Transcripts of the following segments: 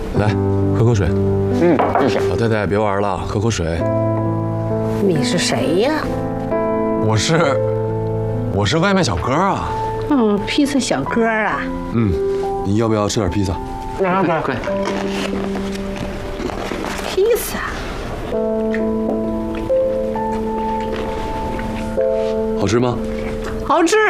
来，喝口水。 谢谢。 老太太别玩了，喝口水。 你是谁呀？ 我是外卖小哥啊。 披萨小哥啊。 你要不要吃点披萨？ 快。 披萨。 好吃吗？ 好吃。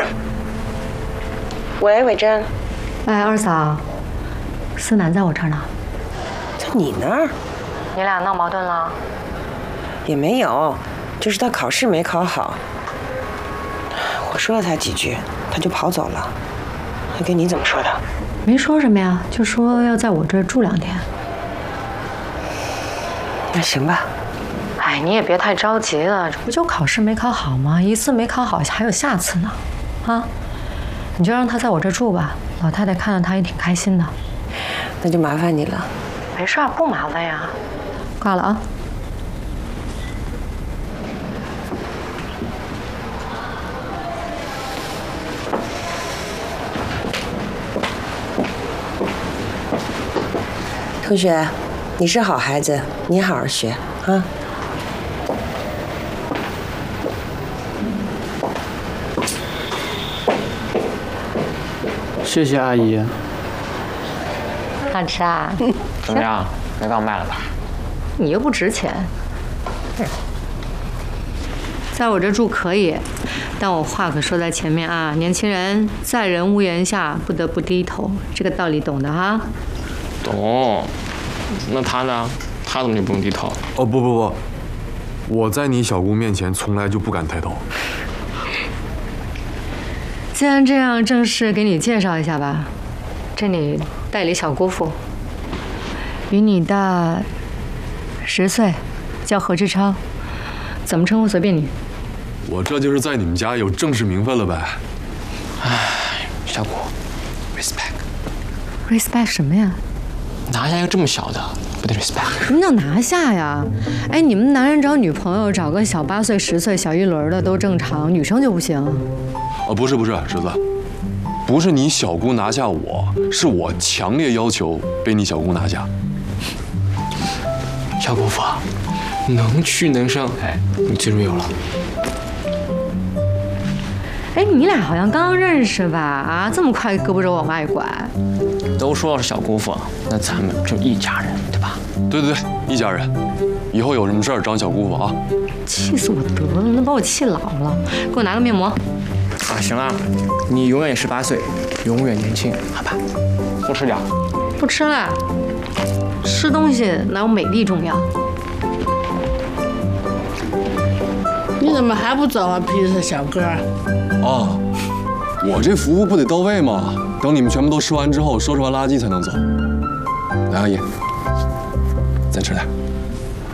喂，伟珍。 哎，二嫂，思南在我这儿呢。 在你那儿？ 你俩闹矛盾了？ 也没有，就是他考试没考好。我说了他几句，他就跑走了。他跟你怎么说的？ 没说什么呀，就说要在我这儿住2天。 那行吧。 哎，你也别太着急了，这不就考试没考好吗？一次没考好，还有下次呢。啊，你就让他在我这儿住吧，老太太看到他也挺开心的。 那就麻烦你了。 没事，不麻烦呀。挂了啊。 同学，你是好孩子，你好好学啊。 谢谢阿姨。 好吃啊？ 怎么样？没忘卖了吧？ 你又不值钱。在我这住可以，但我话可说在前面啊，年轻人在人屋檐下，不得不低头，这个道理懂的哈。 懂。那他呢？他怎么就不用低头？ 哦不，我在你小姑面前从来就不敢抬头。 既然这样，正式给你介绍一下吧，这里代理小姑父，比你大10岁，叫何志超，怎么称呼随便你。 我这就是在你们家有正式名分了呗。 小姑 respect 什么呀？ 拿下一个这么小的，不得 respect？ 什么叫拿下呀？哎，你们男人找女朋友找个小8岁、10岁、小1轮的都正常，女生就不行。 不是，侄子，不是你小姑拿下我，是我强烈要求被你小姑拿下。 小姑父，能屈能伸，你记住有了。 哎，你俩好像刚认识吧？啊，这么快胳膊肘往外拐？ 都说是小姑父，那咱们就一家人，对吧？ 对，一家人。以后有什么事儿找小姑父啊。 气死我得了，能把我气老了。给我拿个面膜。 行了，你永远18岁，永远年轻，好吧？多吃点。 不吃了，吃东西哪有美丽重要？ 你怎么还不走啊，披萨小哥？ 我这服务不得到位吗？等你们全部都吃完之后，收拾完垃圾才能走。来，阿姨，再吃点。